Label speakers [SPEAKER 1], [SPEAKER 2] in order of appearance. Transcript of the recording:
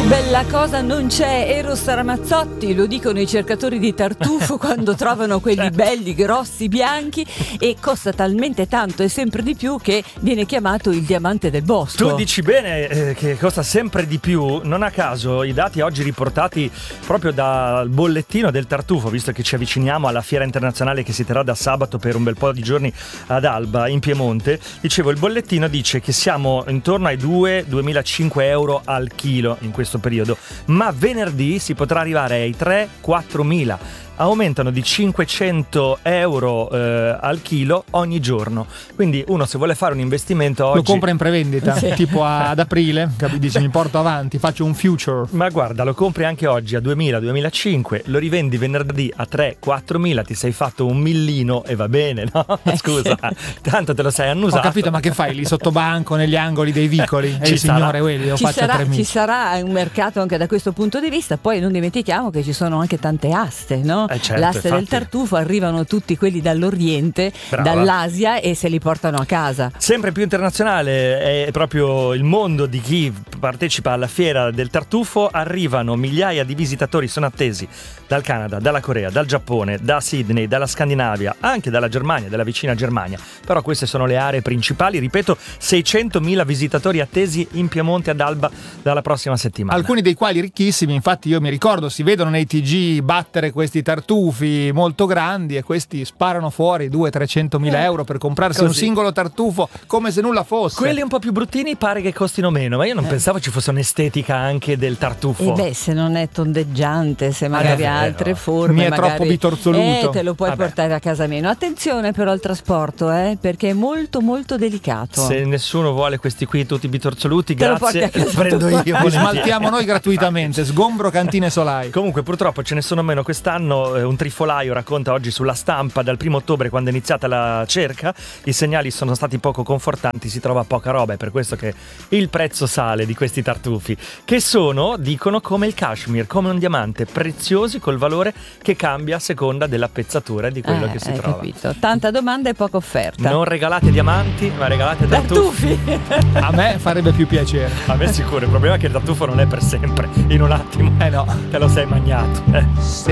[SPEAKER 1] Bella cosa non c'è, Eros Ramazzotti, lo dicono i cercatori di tartufo quando trovano quelli belli, grossi, bianchi, e costa talmente tanto e sempre di più che viene chiamato il diamante del bosco.
[SPEAKER 2] Tu dici bene che costa sempre di più, non a caso i dati oggi riportati proprio dal bollettino del tartufo, visto che ci avviciniamo alla fiera internazionale che si terrà da sabato per un bel po' di giorni ad Alba in Piemonte. Dicevo, il bollettino dice che siamo intorno ai 2.000-2.500 euro al chilo in questo periodo, ma venerdì si potrà arrivare ai 3.000-4.000. Aumentano di 500 euro al chilo ogni giorno. Quindi uno, se vuole fare un investimento oggi,
[SPEAKER 3] lo compra in prevendita, tipo ad aprile, dici mi porto avanti, faccio un future.
[SPEAKER 2] Ma guarda, lo compri anche oggi a 2.000-2.500, lo rivendi venerdì a 3.000-4.000, ti sei fatto un millino e va bene, no? Scusa, tanto te lo sei annusato.
[SPEAKER 3] Ho capito, ma che fai lì sotto banco, negli angoli dei vicoli? E il signore quelli lo faccio a 3.000.
[SPEAKER 1] Ci sarà un mercato anche da questo punto di vista. Poi non dimentichiamo che ci sono anche tante aste, no?
[SPEAKER 2] Certo,
[SPEAKER 1] l'aste
[SPEAKER 2] infatti.
[SPEAKER 1] del tartufo, arrivano tutti quelli dall'Oriente, dall'Asia, e se li portano a casa.
[SPEAKER 2] Sempre più internazionale è proprio il mondo di chi partecipa alla fiera del tartufo. Arrivano migliaia di visitatori, sono attesi dal Canada, dalla Corea, dal Giappone, da Sydney, dalla Scandinavia, anche dalla Germania, dalla vicina Germania. Però queste sono le aree principali, ripeto, 600.000 visitatori attesi in Piemonte ad Alba dalla prossima settimana.
[SPEAKER 3] Alcuni dei quali ricchissimi, infatti io mi ricordo, si vedono nei TG battere questi tartufi molto grandi e questi sparano fuori 200-300.000 euro per comprarsi un singolo tartufo come se nulla fosse.
[SPEAKER 2] Quelli un po' più bruttini pare che costino meno, ma io non pensavo ci fosse un'estetica anche del tartufo.
[SPEAKER 1] E beh, se non è tondeggiante, se magari ha altre forme,
[SPEAKER 3] mi è
[SPEAKER 1] magari
[SPEAKER 3] troppo bitorzoluto,
[SPEAKER 1] te lo puoi portare a casa meno. Attenzione però al trasporto, perché è molto molto delicato.
[SPEAKER 2] Se nessuno vuole questi qui tutti bitorzoluti,
[SPEAKER 1] te
[SPEAKER 2] grazie, li prendo io.
[SPEAKER 3] Li smaltiamo noi gratuitamente, sgombro cantine solai.
[SPEAKER 2] Comunque purtroppo ce ne sono meno quest'anno. Un trifolaio racconta oggi sulla Stampa, dal 1 ottobre, quando è iniziata la cerca, i segnali sono stati poco confortanti, si trova poca roba, è per questo che il prezzo sale di questi tartufi, che sono, dicono, come il cashmere, come un diamante, preziosi col valore che cambia a seconda della pezzatura di quello che si trova.
[SPEAKER 1] Capito. Tanta domanda e poca offerta.
[SPEAKER 2] Non regalate diamanti, ma regalate tartufi.
[SPEAKER 3] A me farebbe più piacere.
[SPEAKER 2] A me sicuro, il problema è che il tartufo non è per sempre, in un attimo
[SPEAKER 3] no,
[SPEAKER 2] te lo sei magnato.